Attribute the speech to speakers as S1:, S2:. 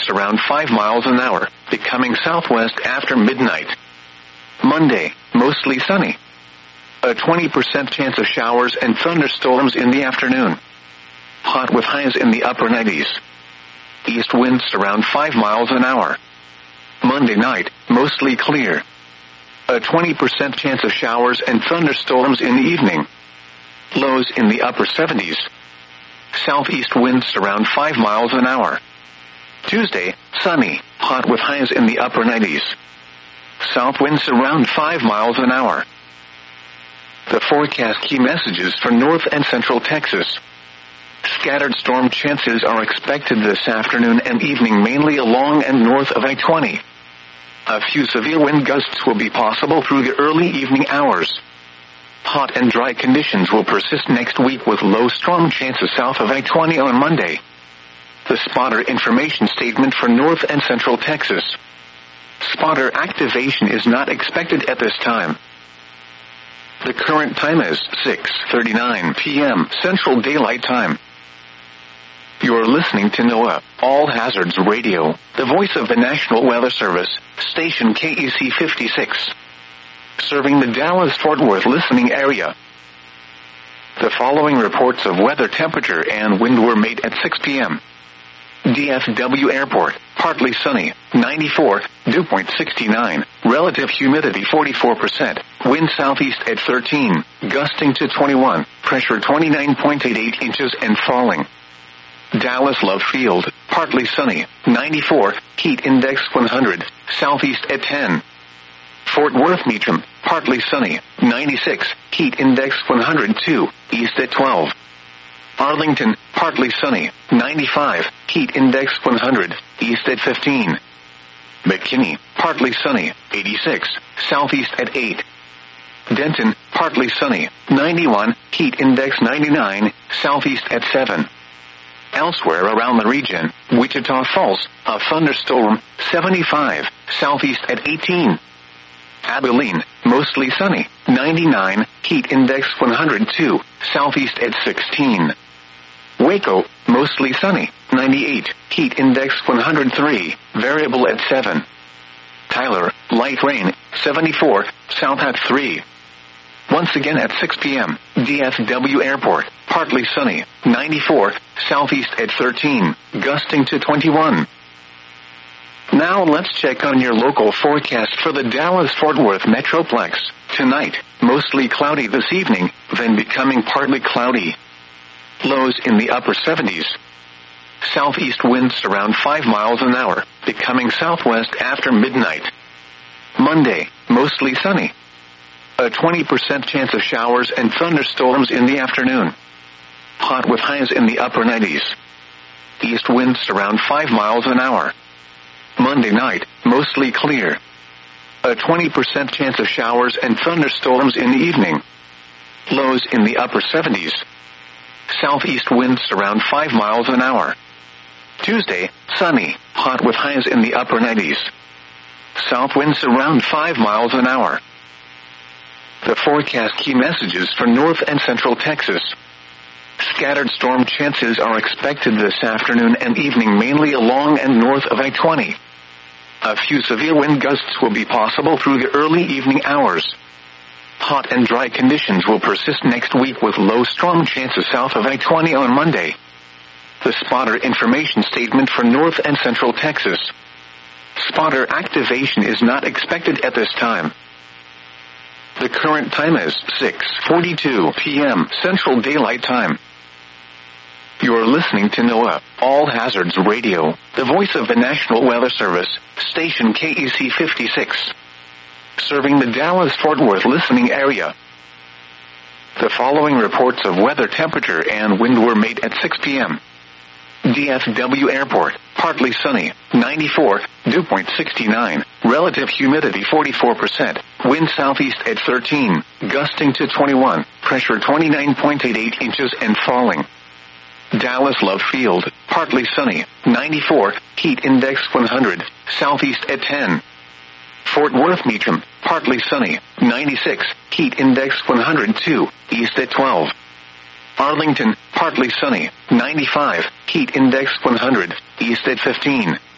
S1: around 5 miles an hour, becoming southwest after midnight. Monday, mostly sunny. A 20% chance of showers and thunderstorms in the afternoon. Hot with highs in the upper 90s. East winds around 5 miles an hour. Monday night, mostly clear. A 20% chance of showers and thunderstorms in the evening. Lows in the upper 70s. Southeast winds around 5 miles an hour. Tuesday, sunny, hot with highs in the upper 90s. South winds around 5 miles an hour. The forecast key messages for north and central Texas. Scattered storm chances are expected this afternoon and evening mainly along and north of I-20. A few severe wind gusts will be possible through the early evening hours. Hot and dry conditions will persist next week with low storm chances south of I-20 on Monday. The spotter information statement for north and central Texas. Spotter activation is not expected at this time. The current time is 6:39 p.m. Central Daylight Time. You're listening to NOAA, All Hazards Radio, the voice of the National Weather Service, station KEC 56. Serving the Dallas-Fort Worth listening area. The following reports of weather temperature and wind were made at 6 p.m. DFW Airport, partly sunny, 94, dew point 69, relative humidity 44%, wind southeast at 13, gusting to 21, pressure 29.88 inches and falling. Dallas Love Field, partly sunny, 94, heat index 100, southeast at 10. Fort Worth Meacham, partly sunny, 96, heat index 102, east at 12. Arlington, partly sunny, 95, heat index 100, east at 15. McKinney, partly sunny, 86, southeast at 8. Denton, partly sunny, 91, heat index 99, southeast at 7. Elsewhere around the region, Wichita Falls, a thunderstorm, 75, southeast at 18. Abilene, mostly sunny, 99, heat index 102, southeast at 16. Waco, mostly sunny, 98, heat index 103, variable at 7. Tyler, light rain, 74, south at 3. Once again at 6 p.m., DFW Airport, partly sunny, 94, southeast at 13, gusting to 21. Now let's check on your local forecast for the Dallas-Fort Worth Metroplex. Tonight, mostly cloudy this evening, then becoming partly cloudy. Lows in the upper 70s. Southeast winds around 5 miles an hour, becoming southwest after midnight. Monday, mostly sunny. A 20% chance of showers and thunderstorms in the afternoon. Hot with highs in the upper 90s. East winds around 5 miles an hour. Monday night, mostly clear. A 20% chance of showers and thunderstorms in the evening. Lows in the upper 70s. Southeast winds around 5 miles an hour. Tuesday, sunny, hot with highs in the upper 90s. South winds around 5 miles an hour. The forecast key messages for north and central Texas. Scattered storm chances are expected this afternoon and evening mainly along and north of I-20. A few severe wind gusts will be possible through the early evening hours. Hot and dry conditions will persist next week with low storm chances south of I-20 on Monday. The spotter information statement for north and central Texas. Spotter activation is not expected at this time. The current time is 6:42 p.m. Central Daylight Time. You're listening to NOAA, All Hazards Radio, the voice of the National Weather Service, station KEC 56. Serving the Dallas-Fort Worth listening area. The following reports of weather temperature and wind were made at 6 p.m. DFW Airport, partly sunny, 94, dew point 69, relative humidity 44%, wind southeast at 13, gusting to 21, pressure 29.88 inches and falling. Dallas Love Field, partly sunny, 94, heat index 100, southeast at 10. Fort Worth Meacham, partly sunny, 96, heat index 102, east at 12. Arlington, partly sunny, 95, heat index 100, east at 15.